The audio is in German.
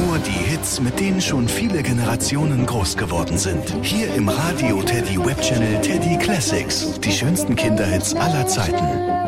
Nur die Hits, mit denen schon viele Generationen groß geworden sind. Hier im Radio Teddy Webchannel Teddy Classics. Die schönsten Kinderhits aller Zeiten.